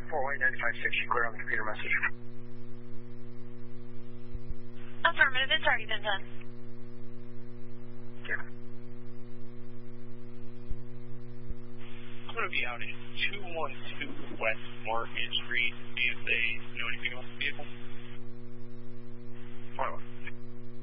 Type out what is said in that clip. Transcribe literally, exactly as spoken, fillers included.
four one ninety-five six, you clear on the computer message. Affirmative, it's already been done. Okay. I'm going to be out at two one two West Market Street, see if they know anything about the vehicle. Hold on.